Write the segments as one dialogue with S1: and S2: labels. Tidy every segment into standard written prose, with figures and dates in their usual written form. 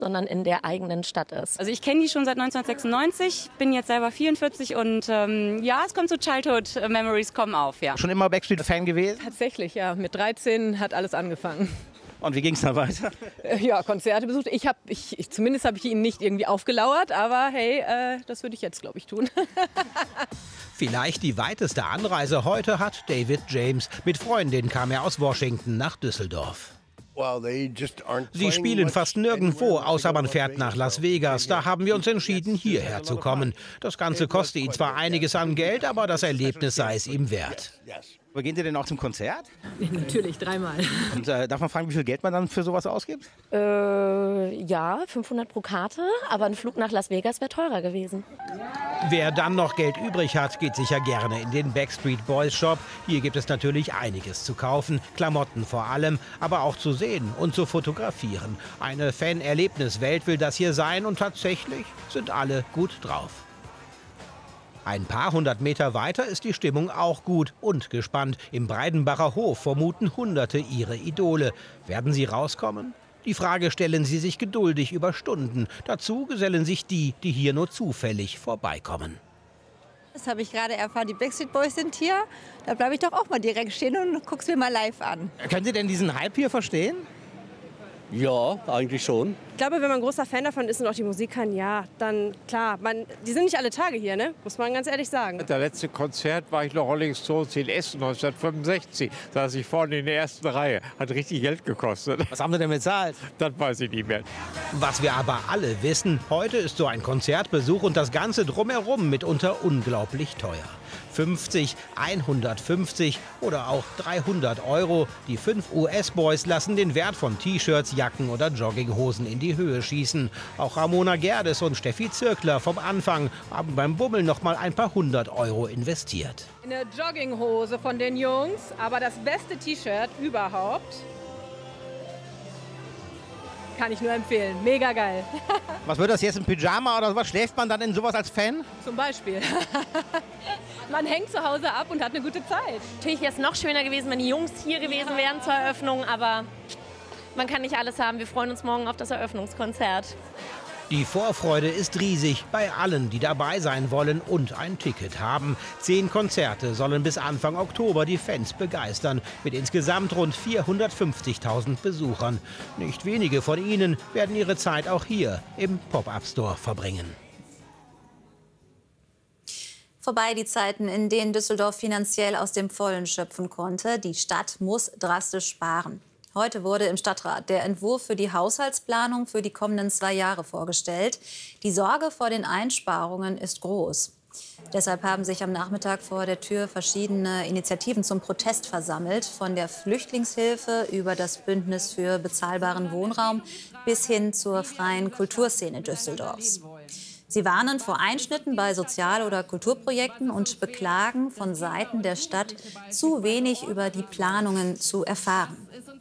S1: sondern in der eigenen Stadt ist.
S2: Also ich kenne die schon seit 1996, bin jetzt selber 44 und ja, es kommt so Childhood Memories kommen auf, ja.
S3: Schon immer Backstreet-Fan gewesen?
S4: Tatsächlich, ja. Mit 13 hat alles angefangen.
S3: Und wie ging es dann weiter?
S4: Ja, Konzerte besucht. Zumindest habe ich ihn nicht irgendwie aufgelauert, aber hey, das würde ich jetzt, glaube ich, tun.
S5: Vielleicht die weiteste Anreise heute hat David James. Mit Freundin kam er aus Washington nach Düsseldorf. Sie spielen fast nirgendwo, außer man fährt nach Las Vegas. Da haben wir uns entschieden, hierher zu kommen. Das Ganze koste ihn zwar einiges an Geld, aber das Erlebnis sei es ihm wert.
S3: Aber gehen Sie denn auch zum Konzert?
S4: Natürlich, 3-mal.
S3: Und darf man fragen, wie viel Geld man dann für sowas ausgibt?
S1: Ja, 500 pro Karte, aber ein Flug nach Las Vegas wäre teurer gewesen.
S5: Wer dann noch Geld übrig hat, geht sicher gerne in den Backstreet Boys Shop. Hier gibt es natürlich einiges zu kaufen, Klamotten vor allem, aber auch zu sehen und zu fotografieren. Eine Fan-Erlebniswelt will das hier sein und tatsächlich sind alle gut drauf. Ein paar hundert Meter weiter ist die Stimmung auch gut und gespannt. Im Breidenbacher Hof vermuten Hunderte ihre Idole. Werden sie rauskommen? Die Frage stellen sie sich geduldig über Stunden. Dazu gesellen sich die, die hier nur zufällig vorbeikommen.
S6: Das habe ich gerade erfahren, die Backstreet Boys sind hier. Da bleibe ich doch auch mal direkt stehen und guck's mir mal live an.
S3: Können Sie denn diesen Hype hier verstehen?
S7: Ja, eigentlich schon.
S8: Ich glaube, wenn man ein großer Fan davon ist und auch die Musik kann, ja, dann klar. Die sind nicht alle Tage hier, ne? Muss man ganz ehrlich sagen.
S9: Das letzte Konzert war ich noch Rolling Stones in Essen 1965. Da saß ich vorne in der ersten Reihe. Hat richtig Geld gekostet.
S3: Was haben Sie denn bezahlt?
S9: Das weiß ich nicht mehr.
S5: Was wir aber alle wissen, heute ist so ein Konzertbesuch und das Ganze drumherum mitunter unglaublich teuer. 50, 150 oder auch 300 Euro. Die 5 US-Boys lassen den Wert von T-Shirts, Jacken oder Jogginghosen in die Höhe schießen. Auch Ramona Gerdes und Steffi Zirkler vom Anfang haben beim Bummeln noch mal ein paar 100 Euro investiert.
S4: Eine Jogginghose von den Jungs, aber das beste T-Shirt überhaupt. Kann ich nur empfehlen. Mega geil.
S3: Was wird das jetzt, ein Pyjama oder sowas? Schläft man dann in sowas als Fan?
S4: Zum Beispiel. Man hängt zu Hause ab und hat eine gute Zeit.
S1: Natürlich wäre es noch schöner gewesen, wenn die Jungs hier gewesen wären zur Eröffnung, aber man kann nicht alles haben. Wir freuen uns morgen auf das Eröffnungskonzert.
S5: Die Vorfreude ist riesig bei allen, die dabei sein wollen und ein Ticket haben. 10 Konzerte sollen bis Anfang Oktober die Fans begeistern, mit insgesamt rund 450.000 Besuchern. Nicht wenige von ihnen werden ihre Zeit auch hier im Pop-Up-Store verbringen.
S10: Vorbei die Zeiten, in denen Düsseldorf finanziell aus dem Vollen schöpfen konnte. Die Stadt muss drastisch sparen. Heute wurde im Stadtrat der Entwurf für die Haushaltsplanung für die kommenden 2 Jahre vorgestellt. Die Sorge vor den Einsparungen ist groß. Deshalb haben sich am Nachmittag vor der Tür verschiedene Initiativen zum Protest versammelt. Von der Flüchtlingshilfe über das Bündnis für bezahlbaren Wohnraum bis hin zur freien Kulturszene Düsseldorfs. Sie warnen vor Einschnitten bei Sozial- oder Kulturprojekten und beklagen, von Seiten der Stadt zu wenig über die Planungen zu erfahren.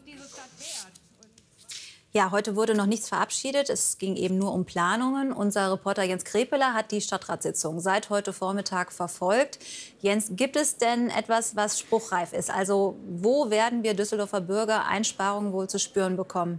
S10: Ja, heute wurde noch nichts verabschiedet. Es ging eben nur um Planungen. Unser Reporter Jens Krepeler hat die Stadtratssitzung seit heute Vormittag verfolgt. Jens, gibt es denn etwas, was spruchreif ist? Also wo werden wir Düsseldorfer Bürger Einsparungen wohl zu spüren bekommen?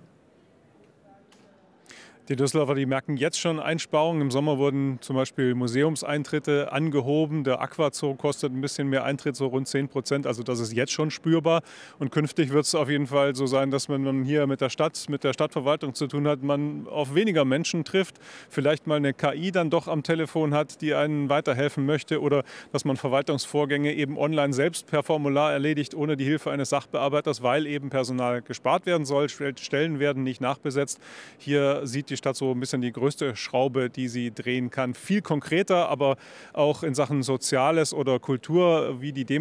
S11: Die Düsseldorfer, die merken jetzt schon Einsparungen. Im Sommer wurden zum Beispiel Museumseintritte angehoben. Der Aquazoo kostet ein bisschen mehr Eintritt, so rund 10%. Also das ist jetzt schon spürbar. Und künftig wird es auf jeden Fall so sein, dass wenn man hier mit der Stadt, mit der Stadtverwaltung zu tun hat, man auf weniger Menschen trifft. Vielleicht mal eine KI dann doch am Telefon hat, die einen weiterhelfen möchte. Oder dass man Verwaltungsvorgänge eben online selbst per Formular erledigt, ohne die Hilfe eines Sachbearbeiters, weil eben Personal gespart werden soll. Stellen werden nicht nachbesetzt. Hier sieht die Stadt so ein bisschen die größte Schraube, die sie drehen kann. Viel konkreter, aber auch in Sachen Soziales oder Kultur, wie die